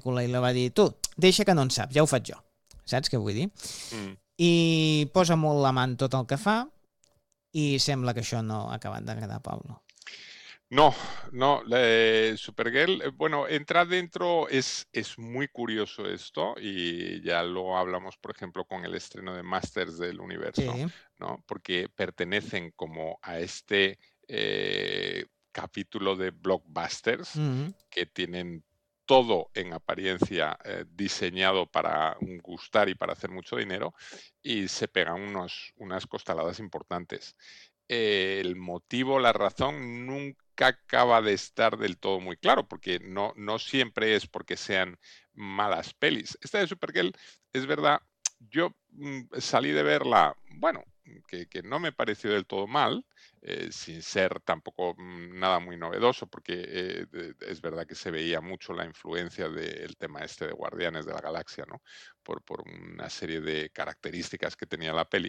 pel·lícula i la va dir, tu, deixa que no en saps, ja ho faig jo. Saps què vull dir? I posa molt la mà en tot el que fa i sembla que això no ha acabat d'agradar a Pablo. No, Supergirl, bueno, entra dentro, es muy curioso esto y ya lo hablamos, por ejemplo, con el estreno de Masters del Universo, Sí. ¿no? Porque pertenecen como a este capítulo de blockbusters que tienen todo en apariencia diseñado para gustar y para hacer mucho dinero y se pegan unas costaladas importantes. El motivo, la razón nunca acaba de estar del todo muy claro, porque no siempre es porque sean malas pelis. Esta de Supergirl, es verdad, yo salí de verla, bueno, que no me pareció del todo mal, sin ser tampoco nada muy novedoso, porque es verdad que se veía mucho la influencia del tema este de Guardianes de la Galaxia, ¿no? Por una serie de características que tenía la peli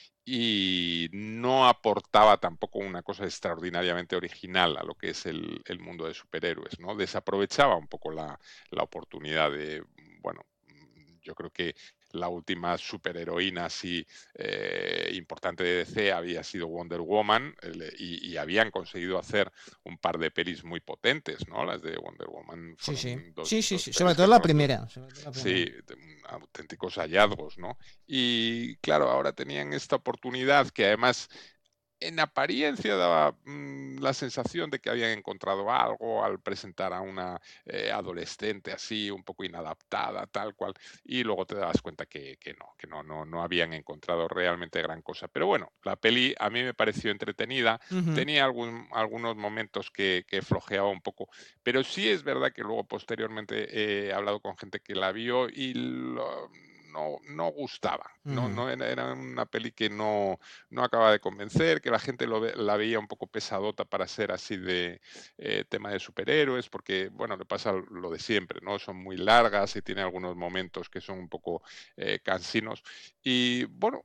y no aportaba tampoco una cosa extraordinariamente original a lo que es el mundo de superhéroes, ¿no? Desaprovechaba un poco la oportunidad de, bueno, yo creo que la última superheroína así importante de DC había sido Wonder Woman y habían conseguido hacer un par de pelis muy potentes, ¿no? Las de Wonder Woman Sí, sí. fueron dos Sí, pelis sobre todo que la fueron primera. sí, auténticos hallazgos, ¿no? Y claro, ahora tenían esta oportunidad que además en apariencia daba la sensación de que habían encontrado algo al presentar a una adolescente así, un poco inadaptada, tal cual, y luego te das cuenta que no habían encontrado realmente gran cosa. Pero bueno, la peli a mí me pareció entretenida, tenía algunos momentos que flojeaba un poco, pero sí es verdad que luego posteriormente he hablado con gente que la vio y no gustaba, no era una peli que no acaba de convencer, que la gente la veía un poco pesadota para ser así de tema de superhéroes, porque, bueno, le pasa lo de siempre, ¿no? Son muy largas y tiene algunos momentos que son un poco cansinos. Y, bueno,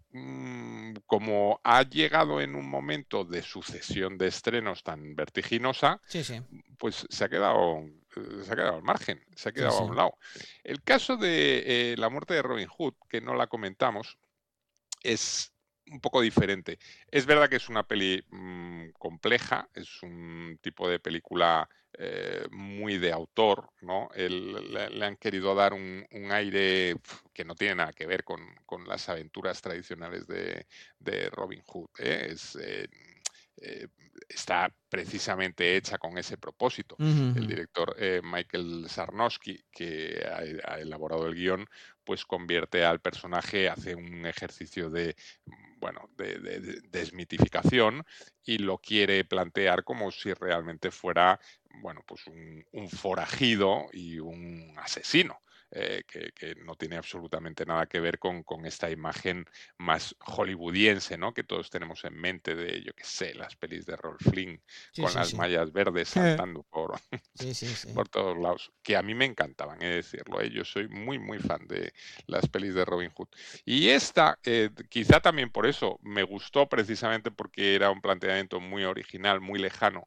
como ha llegado en un momento de sucesión de estrenos tan vertiginosa, Sí, sí. pues se ha quedado al margen, se ha quedado a un lado. El caso de la muerte de Robin Hood, que no la comentamos, es un poco diferente. Es verdad que es una peli compleja, es un tipo de película muy de autor, ¿no? Le han querido dar un aire que no tiene nada que ver con las aventuras tradicionales de Robin Hood, ¿eh? Está precisamente hecha con ese propósito. El director Michael Sarnowski, que ha elaborado el guión, pues convierte al personaje, hace un ejercicio de, bueno, de desmitificación y lo quiere plantear como si realmente fuera, bueno, pues un forajido y un asesino. Que no tiene absolutamente nada que ver con esta imagen más hollywoodiense, ¿no? Que todos tenemos en mente de, yo qué sé, las pelis de Rolf Flynn con las mallas verdes saltando por, por todos lados, que a mí me encantaban, he de decirlo, yo soy muy, muy fan de las pelis de Robin Hood. Y esta, quizá también por eso, me gustó precisamente porque era un planteamiento muy original, muy lejano.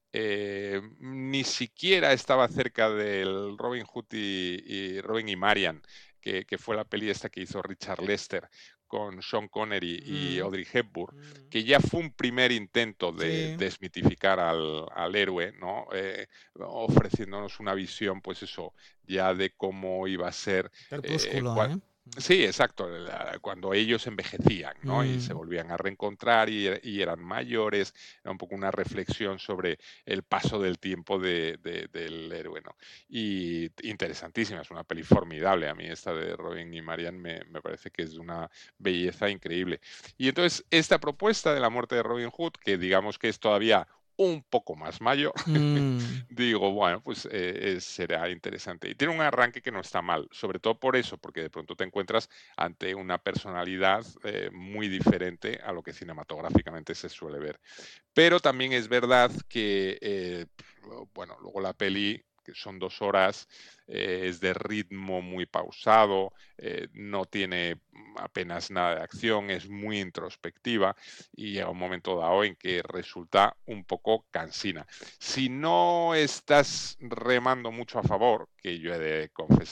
Ni siquiera estaba cerca del Robin Hood y Robin y Marian, que fue la peli esta que hizo Richard Lester con Sean Connery y Audrey Hepburn, que ya fue un primer intento de desmitificar al héroe, ¿no? Ofreciéndonos una visión, pues eso, ya de cómo iba a ser. Crepúsculo, Sí, exacto, cuando ellos envejecían, ¿no? Y se volvían a reencontrar y eran mayores, era un poco una reflexión sobre el paso del tiempo del héroe, ¿no? Y interesantísima, es una peli formidable, a mí esta de Robin y Marian me parece que es de una belleza increíble. Y entonces esta propuesta de la muerte de Robin Hood, que digamos que es todavía un poco más mayor, digo, bueno, pues será interesante. Y tiene un arranque que no está mal, sobre todo por eso, porque de pronto te encuentras ante una personalidad muy diferente a lo que cinematográficamente se suele ver. Pero también es verdad que, bueno, luego la peli, que son 2 horas, es de ritmo muy pausado, no tiene apenas nada de acción, es muy introspectiva y llega un momento dado en que resulta un poco cansina. Si no estás remando mucho a favor, que yo he de confesar